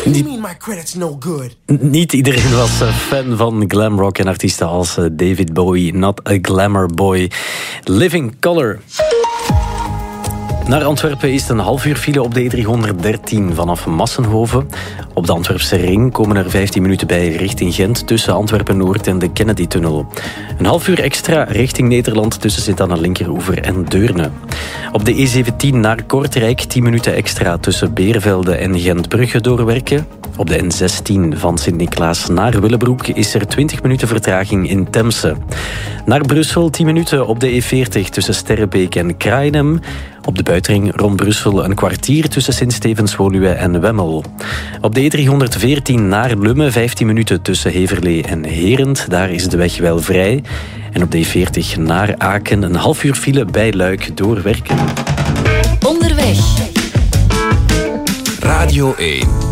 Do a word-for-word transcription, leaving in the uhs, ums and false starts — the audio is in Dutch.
you mean my credit's no good? Niet iedereen was fan van glamrock en artiesten als David Bowie. Not a glamour boy. Living Colour. Naar Antwerpen is het een half uur file op de E driehonderddertien vanaf Massenhoven. Op de Antwerpse ring komen er vijftien minuten bij richting Gent tussen Antwerpen-Noord en de Kennedy-tunnel. Een half uur extra richting Nederland tussen Sint-Anna-Linkeroever en Deurne. Op de E zeventien naar Kortrijk tien minuten extra tussen Beervelde en Gentbrugge doorwerken. Op de N zestien van Sint-Niklaas naar Willebroek is er twintig minuten vertraging in Temse. Naar Brussel tien minuten op de E veertig tussen Sterrebeek en Kraaienhem. Op de buitenring rond Brussel een kwartier tussen Sint-Stevens-Woluwe en Wemmel. Op de E driehonderdveertien naar Lummen vijftien minuten tussen Heverlee en Herent. Daar is de weg wel vrij. En op de E veertig naar Aken een half uur file bij Luik doorwerken. Onderweg. Radio één.